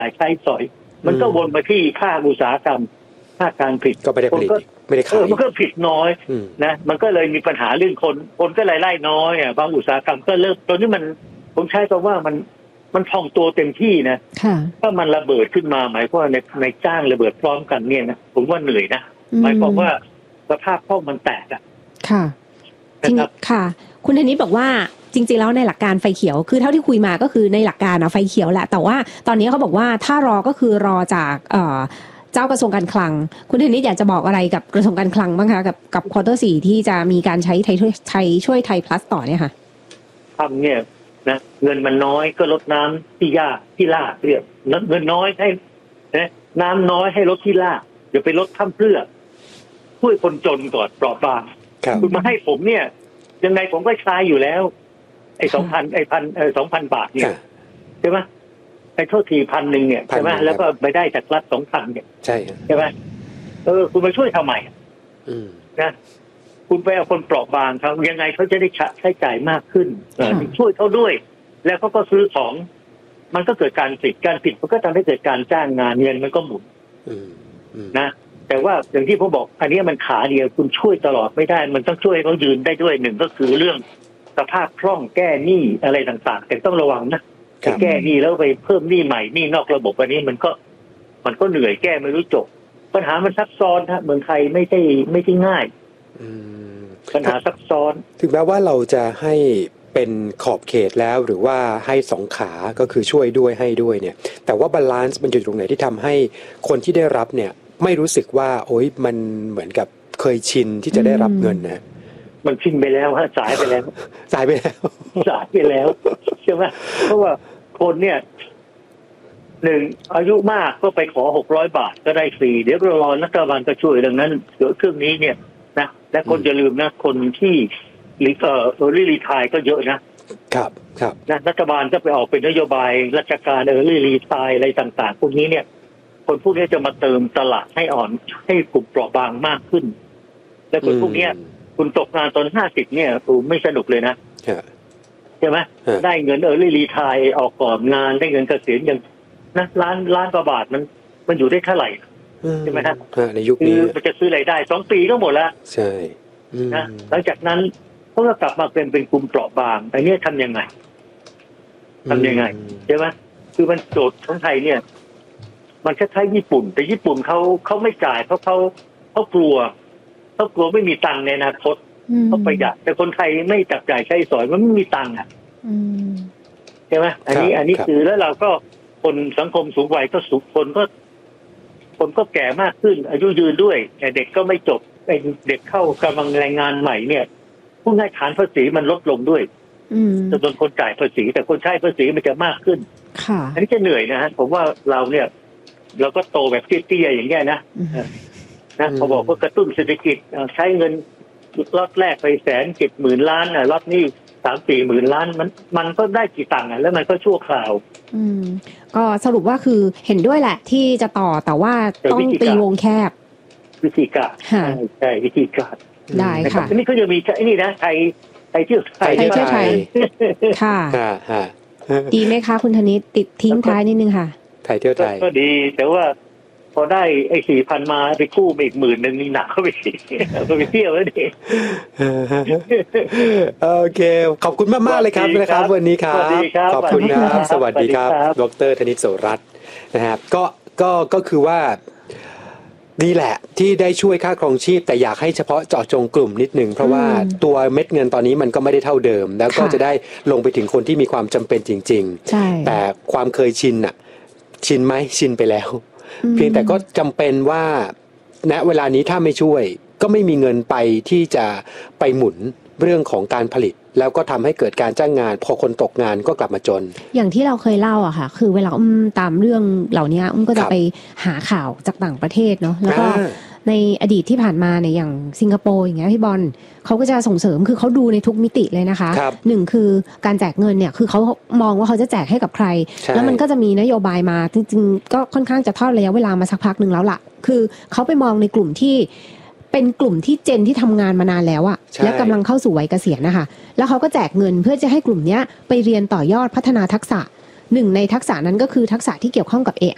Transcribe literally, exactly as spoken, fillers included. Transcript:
ใช้สอยมันก็วนมาที่ค่าอุตสาหกรรมค่าการผลิตก็ไม่ได้ผลิตไม่ได้ขายมันก็ผิดน้อยนะมันก็เลยมีปัญหาเรื่องคนคนก็รายได้น้อยอ่ะบางอุตสาหกรรมก็เริ่มตอนนี้มันผมใช้คำว่ามันมันพองตัวเต็มที่นะถ้ามันระเบิดขึ้นมาหมายความว่าในในจ้างระเบิดพร้อมกันเนี่ยนะผมว่าเหนื่อยนะหมายความว่าสภาพคล่องมันแตกอ่ะค่ะทีนี้ค่ะคุณธนิตบอกว่าจริงๆแล้วในหลักการไฟเขียวคือเท่าที่คุยมาก็คือในหลักการนะไฟเขียวแหละแต่ว่าตอนนี้เขาบอกว่าถ้ารอก็คือรอจากเอ่อเจ้ากระทรวงการคลังคุณธนิตอยากจะบอกอะไรกับกระทรวงการคลังบ้างคะกับกับควอเตอร์สี่ที่จะมีการใช้ไทยไทยช่วยไทยพลัสต่อเนี่ยค่ะทำเนี่ยนะเงินมันน้อยก็ลดน้ำที่ยากที่ลากเรียกเงินน้อยให้นะน้ำน้อยให้ลดที่ลากอย่าไปลดข้ามเพื่อช่วยคนจนก่อนเปราะบางคุณมาให้ผมเนี่ยยังไงผมก็ใช้อยู่แล้วไอ้สองพันไอ้พันเออสองพันบาทเนี่ยใช่ไหมไอ้โทษทีพันหนึ่งเนี่ยใช่ไหมแล้วก็ไปได้จากรัฐสองพันเนี่ยใช่ใช่ไหมเออคุณมาช่วยทำไมนะคุณไปเอาคนเปราะบางเขายังไงเขาจะได้ใช้จ่ายมากขึ้นช่วยเขาด้วยแล้วเขาก็ซื้อของมันก็เกิดการผลิตการผลิตมันก็ทำให้เกิดการจ้างงานเงินมันก็หมุนนะแต่ว่าอย่างที่ผมบอกอันนี้มันขาเดียวคุณช่วยตลอดไม่ได้มันต้องช่วยเขายืนได้ด้วยหนึ่งก็คือเรื่องสภาพคล่องแก้หนี้อะไรต่างๆแต่ต้องระวังนะแก้หนี้แล้วไปเพิ่มหนี้ใหม่หนี้นอกระบบอันนี้มันก็มันก็เหนื่อยแก้ไม่รู้จบปัญหามันซับซ้อนฮะเมืองไทยไม่ใช่ไม่ใช่ง่ายปัญหาซับซ้อนถึงแม้ว่าเราจะให้เป็นขอบเขตแล้วหรือว่าให้สองขาก็คือช่วยด้วยให้ด้วยเนี่ยแต่ว่าบาลานซ์มันอยู่ตรงไหนที่ทำให้คนที่ได้รับเนี่ยไม่รู้สึกว่าโอ๊ยมันเหมือนกับเคยชินที่จะได้รับเงินนะมันชินไปแล้วฮะสายไปแล้วสายไปแล้วสายไปแล้วใช่ไหมเพราะว่าคนเนี่ยหนึ่งอายุมากก็ไปขอหกร้อยบาทก็ได้ฟรีเดี๋ยวรอรัฐบาลก็ช่วยดังนั้นเดี๋ยวเครื่องนี้เนี่ยนะและคนอย่าลืมนะคนที่เอ่อเออร์ลี่รีไทร์ก็เยอะนะครับครับนะรัฐบาลก็ไปออกเป็นนโยบายราชการเออร์ลี่รีไทร์อะไรต่างๆพวกนี้เนี่ยคนพวกนี้จะมาเติมตลาดให้อ่อนให้กลุ่มเปราะบางมากขึ้นและคนพวกนี้คุณตกงานตอนห้าสิบเนี่ยคุณไม่สนุกเลยนะใช่ไหมได้เงินเออร์ลี่รีไทร์ออกก่อนงานได้เงินเกษียณอย่างนะล้านล้านกว่าบาทมันมันอยู่ได้เท่าไหร่ใช่ไหมฮะในยุคนี้มันจะซื้ออะไรได้สองปีก็หมดแล้วใช่นะหลังจากนั้นเขาก็กลับมาเป็นเป็นกลุ่มเปราะบางไอ้นี่ทำยังไงทำยังไงใช่ไหมคือมันโจทย์ของไทยเนี่ยมันคล้ายๆญี่ปุ่นแต่ญี่ปุ่นเขาเขาไม่จ่ายเพราะเขาเขากลัวเขากลัวไม่มีตังค์ในอนาคตเขาประหยัดแต่คนไทยไม่จับจ่ายใช้สอยมันไม่มีตังค์อ่ะใช่ไหมอันนี้อันนี้คือแล้วเราก็คนสังคมสูงวัยก็สูงคนก็คนก็แก่มากขึ้นอายุยืนด้วยแต่เด็กก็ไม่จบเด็กเข้ากำลังแรงงานใหม่เนี่ยผู้ให้ฐานภาษีมันลดลงด้วยจำนวนคนจ่ายภาษีแต่คนใช้ภาษีมันจะมากขึ้นอันนี้จะเหนื่อยนะฮะผมว่าเราเนี่ยเราก็โตแบบเตี้ยๆอย่างเงี้ยนะนะเขาบอกว่ากระตุ้นเศรษฐกิจใช้เงินล็อตแรกไปแสนเจ็ดหมื่นล้านอ่ะล็อตนี้สามสี่หมื่นล้านมันมันก็ได้กี่ตังค์อ่ะแล้วมันก็ชั่วคราวอืมก็สรุปว่าคือเห็นด้วยแหละที่จะต่อแต่ว่าต้องตีวงแคบวิธีการใช่วิธีการได้ค่ะทีนี้เขาจะมีไอ้นี่นะไทยไทยเที่ยวไทยเที่ยวไทยค่ะดีไหมคะคุณธนิตติดทิ้งท้ายนิดนึงค่ะไทยเที่ยวไทยก็ดีแต่ว่าพอได้ไอ้สี่พันมาไปกู้ไปอีกหมื่นหนึ่งนี่หนักเข้าไปก็ไปเที่ยวแล้วดิโอเคขอบคุณมากมากเลยครับนะครับวันนี้ครับขอบคุณครับสวัสดีครับดร.ธนิต โสรัตน์นะครับก็ก็ก็คือว่าดีแหละที่ได้ช่วยค่าครองชีพแต่อยากให้เฉพาะเจาะจงกลุ่มนิดนึงเพราะว่าตัวเม็ดเงินตอนนี้มันก็ไม่ได้เท่าเดิมแล้วก็จะได้ลงไปถึงคนที่มีความจำเป็นจริงๆแต่ความเคยชินอะชินไหมชินไปแล้วเพียงแต่ก็จำเป็นว่าณเวลานี้ถ้าไม่ช่วยก็ไม่มีเงินไปที่จะไปหมุนเรื่องของการผลิตแล้วก็ทำให้เกิดการจ้างงานพอคนตกงานก็กลับมาจนอย่างที่เราเคยเล่าอะค่ะคือเวลาอุ้มตามเรื่องเหล่านี้อุ้มก็จะไปหาข่าวจากต่างประเทศเนาะแล้วก็ในอดีตที่ผ่านมาเนี่ยอย่างสิงคโปร์อย่างเงี้ยพี่บอลเขาก็จะส่งเสริมคือเขาดูในทุกมิติเลยนะคะหนึ่งคือการแจกเงินเนี่ยคือเขามองว่าเขาจะแจกให้กับใครแล้วมันก็จะมีนโยบายมาจริงๆก็ค่อนข้างจะทอดระยะเวลามาสักพักหนึ่งแล้วล่ะคือเขาไปมองในกลุ่มที่เป็นกลุ่มที่เจนที่ทำงานมานานแล้วอะและกำลังเข้าสู่วัยเกษียณนะคะแล้วเขาก็แจกเงินเพื่อจะให้กลุ่มนี้ไปเรียนต่อยอดพัฒนาทักษะหนึ่งในทักษะนั้นก็คือทักษะที่เกี่ยวข้องกับ เอ